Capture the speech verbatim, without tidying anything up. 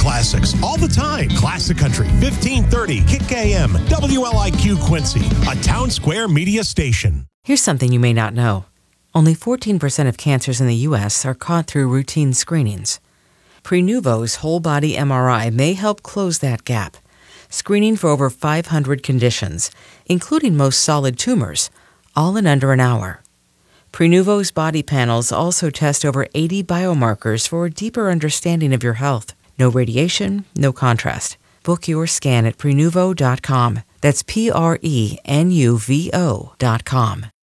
classics all the time. Classic Country, fifteen thirty, Kick A M, W L I Q Quincy, a Town Square media station. Here's something you may not know. Only fourteen percent of cancers in the U S are caught through routine screenings. Prenuvo's whole-body M R I may help close that gap, screening for over five hundred conditions, including most solid tumors, all in under an hour. Prenuvo's body panels also test over eighty biomarkers for a deeper understanding of your health. No radiation, no contrast. Book your scan at Prenuvo dot com. That's P R E N U V O dot com.